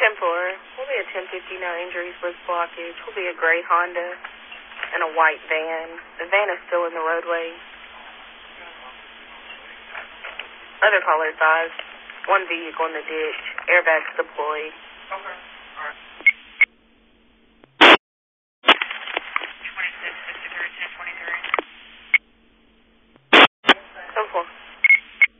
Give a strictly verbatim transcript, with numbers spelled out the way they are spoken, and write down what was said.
ten four. Will be a ten fifty-nine Injuries List blockage. Will be a gray Honda and a white van. The van is still in the roadway. Other caller five. One vehicle in the ditch. Airbags deployed. Okay.